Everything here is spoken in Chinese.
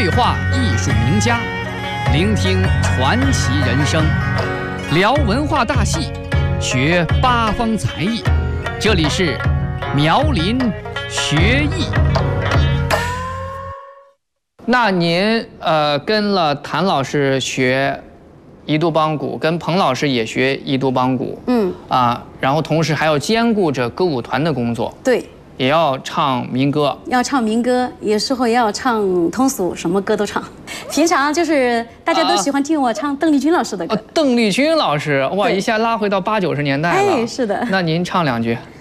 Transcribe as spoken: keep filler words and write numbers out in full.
话艺术名家，聆听传奇人生，聊文化大戏，学八方才艺。这里是苗林学艺。那您呃跟了谭老师学宜都梆鼓，跟彭老师也学宜都梆鼓，嗯啊，然后同时还要兼顾着歌舞团的工作， 对， 也要唱民歌， 要唱民歌，有时候也要唱通俗，什么歌都唱。平常就是大家都喜欢听我唱邓丽君老师的歌。 啊、邓丽君老师，哇， 对一下拉回到八九十年代了。 哎，是的。 那您唱两句。